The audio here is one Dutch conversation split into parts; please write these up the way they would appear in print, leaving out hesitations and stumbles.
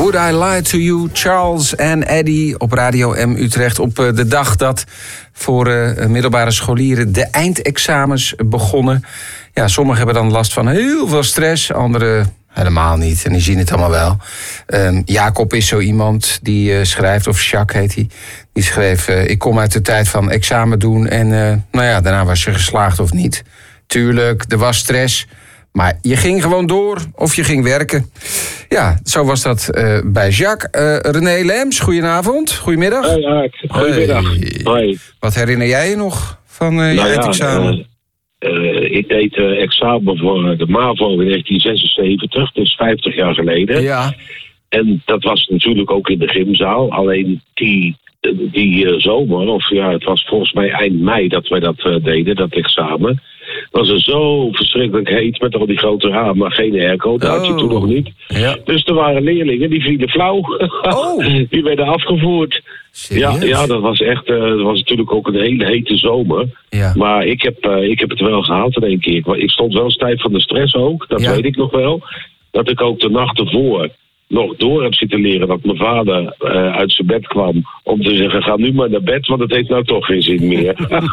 Would I Lie to You, Charles en Eddie op Radio M Utrecht. Op de dag dat voor middelbare scholieren de eindexamens begonnen. Ja, sommigen hebben dan last van heel veel stress, anderen helemaal niet. En die zien het allemaal wel. Jacob is zo iemand die schrijft, of Jacques heet hij. Die schreef, ik kom uit de tijd van examen doen en daarna was je geslaagd of niet. Tuurlijk, er was stress. Maar je ging gewoon door of je ging werken. Ja, zo was dat bij Jacques. René Lems, goedenavond. Goedemiddag. Hoi, goedemiddag. Hoi. Wat herinner jij je nog van je eindexamen? Ik deed examen voor de MAVO in 1976, dus 50 jaar geleden. Ja. En dat was natuurlijk ook in de gymzaal. Alleen die zomer, of ja, het was volgens mij eind mei dat wij dat deden, dat examen. Was er zo verschrikkelijk heet met al die grote ramen, maar geen airco, dat had je toen nog niet. Ja. Dus er waren leerlingen die vielen flauw. Die werden afgevoerd. Ja, dat was echt. Dat was natuurlijk ook een hele hete zomer. Ja. Maar ik heb het wel gehaald in één keer. Ik stond wel stijf van de stress ook, dat weet ik nog wel. Dat ik ook de nacht ervoor nog door heb zitten leren dat mijn vader uit zijn bed kwam om te zeggen, ga nu maar naar bed, want het heeft nou toch geen zin meer.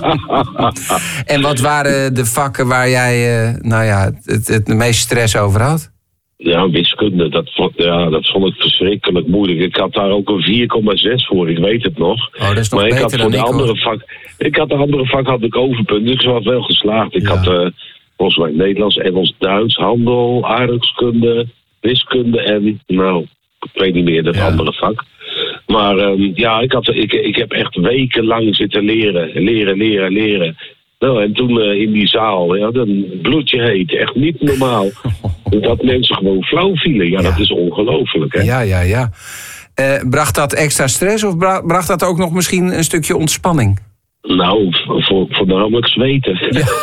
En wat waren de vakken waar jij het meest stress over had? Ja, wiskunde, dat vond ik verschrikkelijk moeilijk. Ik had daar ook een 4,6 voor, ik weet het nog. Oh, dat is nog maar ik beter had voor dan de andere vak. Ik had de andere vak had ik overpunt, dus ik was wel geslaagd. Ik had volgens mij Nederlands, Engels, Duits, handel, aardrijkskunde, wiskunde en, ik weet niet meer, dat andere vak. Maar ik heb echt wekenlang zitten leren. Nou, en toen in die zaal, dan bloedje heet, echt niet normaal. Dat mensen gewoon flauw vielen, dat is ongelooflijk, hè? Ja. Bracht dat extra stress of bracht dat ook nog misschien een stukje ontspanning? Nou, voornamelijk zweten.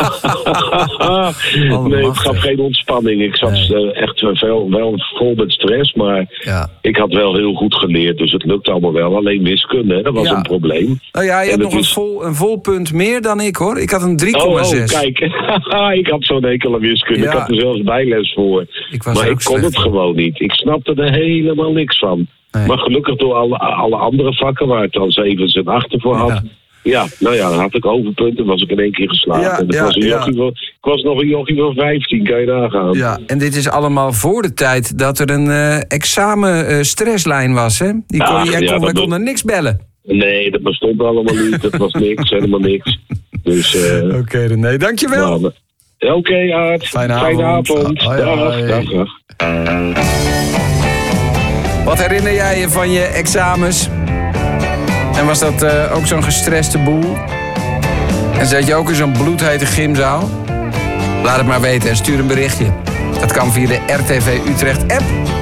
Nee, het gaf geen ontspanning. Ik zat echt wel vol met stress, maar ik had wel heel goed geleerd, dus het lukte allemaal wel. Alleen wiskunde, dat was een probleem. Nou ja, je had nog een vol punt meer dan ik, hoor. Ik had een 3,6. Oh, kijk. Ik had zo'n hekel aan wiskunde. Ik had er zelfs bijles voor. Maar ik kon het gewoon niet. Ik snapte er helemaal niks van. Nee. Maar gelukkig door alle andere vakken, waar ik dan 7 en 8 voor had. Ja, dan had ik overpunten, was ik in één keer geslaagd. Ik was nog een jochie van 15, kan je nagaan. Ja, en dit is allemaal voor de tijd dat er een examen-stresslijn was, hè? Wij konden niks bellen. Nee, dat bestond allemaal niet. Dat was niks, helemaal niks. Dus, Oké, René, dankjewel. Oké, Aart. Fijne avond. Dag. Wat herinner jij je van je examens? En was dat ook zo'n gestreste boel? En zat je ook in zo'n bloedhete gymzaal? Laat het maar weten en stuur een berichtje. Dat kan via de RTV Utrecht app